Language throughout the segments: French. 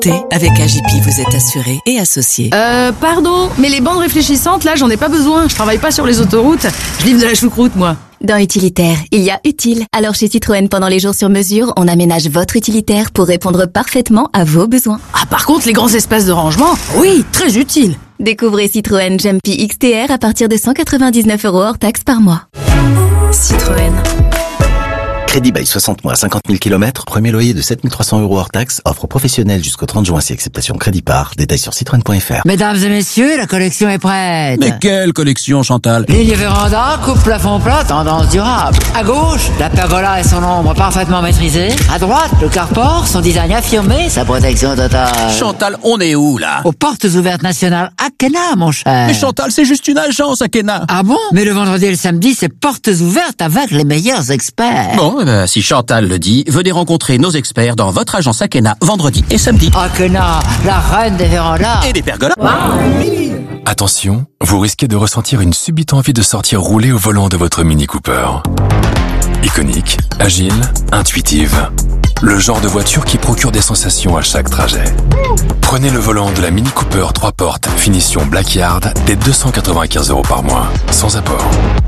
santé, avec AJP, vous êtes assuré et associé. Pardon, mais les bandes réfléchissantes, là, j'en ai pas besoin. Je travaille pas sur les autoroutes. Je livre de la choucroute, moi. Dans utilitaire, il y a utile. Alors chez Citroën, pendant les jours sur mesure, on aménage votre utilitaire pour répondre parfaitement à vos besoins. Ah, par contre, les grands espaces de rangement, oui, très utile. Découvrez Citroën Jumpy XTR à partir de 199 € hors taxe par mois. Citroën. Crédit bail 60 mois, 50 000 km, premier loyer de 7 300 € hors taxe, offre professionnelle jusqu'au 30 juin si acceptation crédit par. Détails sur citroën.fr. Mesdames et messieurs, la collection est prête. Mais quelle collection, Chantal? Ligne véranda, coupe plafond plat, tendance durable. À gauche, la pergola et son ombre parfaitement maîtrisée. À droite, le carport, son design affirmé, sa protection totale. Chantal, on est où, là? Aux portes ouvertes nationales Akena, mon cher. Mais Chantal, c'est juste une agence, Akena. Ah bon? Mais le vendredi et le samedi, c'est portes ouvertes avec les meilleurs experts. Bon, si Chantal le dit, venez rencontrer nos experts dans votre agence Akena vendredi et samedi. Akena, la reine des vérandas. Et des pergolas. Attention, vous risquez de ressentir une subite envie de sortir rouler au volant de votre Mini Cooper. Iconique, agile, intuitive. Le genre de voiture qui procure des sensations à chaque trajet. Prenez le volant de la Mini Cooper 3 portes, finition Blackyard, dès 295 € par mois, sans apport.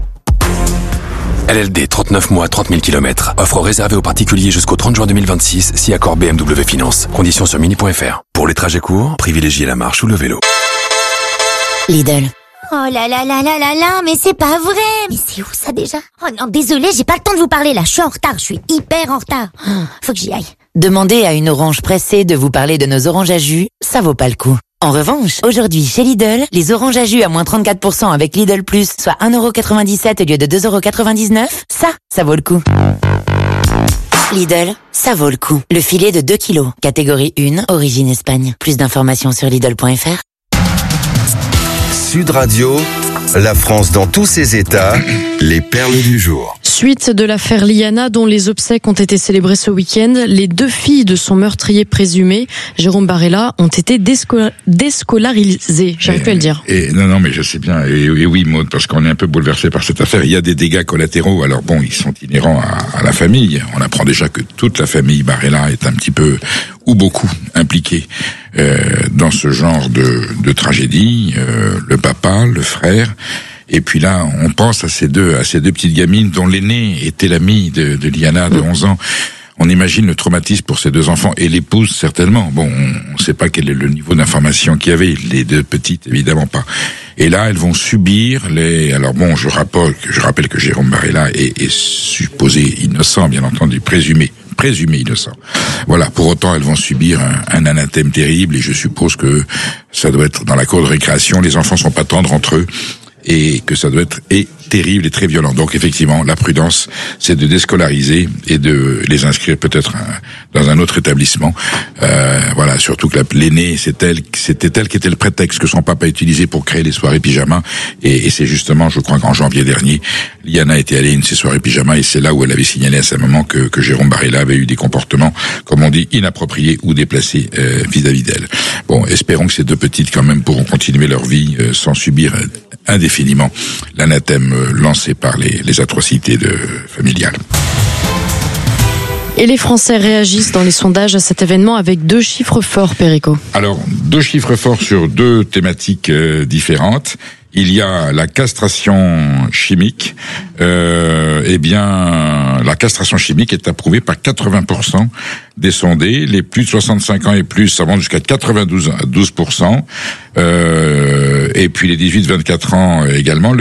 LLD 39 mois, 30 000 km. Offre réservée aux particuliers jusqu'au 30 juin 2026, si accord BMW Finance. Conditions sur mini.fr. Pour les trajets courts, privilégiez la marche ou le vélo. Lidl. Oh là là là là là là, mais c'est pas vrai. Mais c'est où ça déjà? Oh non, désolé, j'ai pas le temps de vous parler là. Je suis en retard, je suis hyper en retard. Faut que j'y aille. Demandez à une orange pressée de vous parler de nos oranges à jus, ça vaut pas le coup. En revanche, aujourd'hui chez Lidl, les oranges à jus à moins 34% avec Lidl Plus, soit 1,97 € au lieu de 2,99 €, ça vaut le coup. Lidl, ça vaut le coup. Le filet de 2 kilos, catégorie 1, origine Espagne. Plus d'informations sur Lidl.fr. Sud Radio, la France dans tous ses états, les perles du jour. Suite de l'affaire Liana, dont les obsèques ont été célébrées ce week-end, les 2 filles de son meurtrier présumé, Jérôme Barella, ont été déscolarisées. J'arrive plus à le dire. Non, mais je sais bien. Et oui, Maud, parce qu'on est un peu bouleversé par cette affaire. Il y a des dégâts collatéraux. Alors bon, ils sont inhérents à la famille. On apprend déjà que toute la famille Barella est un petit peu ou beaucoup impliquée dans ce genre de tragédie. Le papa, le frère. Et puis là, on pense à ces deux petites gamines dont l'aînée était l'amie de Liana de 11 ans. On imagine le traumatisme pour ces 2 enfants et l'épouse certainement. Bon, on ne sait pas quel est le niveau d'information qu'il y avait. Les 2 petites, évidemment pas. Et là, elles vont subir alors bon, je rappelle que Jérôme Barella est supposé innocent, bien entendu, présumé innocent. Voilà, pour autant, elles vont subir un anathème terrible et je suppose que ça doit être dans la cour de récréation. Les enfants sont pas tendres entre eux. Et que ça doit être terrible et très violent. Donc effectivement, la prudence, c'est de déscolariser et de les inscrire peut-être dans un autre établissement. Voilà, surtout que l'aînée, c'était elle qui était le prétexte que son papa utilisait pour créer les soirées pyjama. Et c'est justement, je crois qu'en janvier dernier, Liana était allée à une de ces soirées pyjama et c'est là où elle avait signalé à sa maman que Jérôme Barella avait eu des comportements, comme on dit, inappropriés ou déplacés vis-à-vis d'elle. Bon, espérons que ces 2 petites quand même pourront continuer leur vie sans subir indéfiniment l'anathème lancé par les atrocités familiales. Et les Français réagissent dans les sondages à cet événement avec 2 chiffres forts, Perico. Alors, 2 chiffres forts sur 2 thématiques différentes. Il y a la castration chimique. La castration chimique est approuvée par 80% des sondés. Les plus de 65 ans et plus, ça monte jusqu'à 92%. Et puis les 18-24 ans également.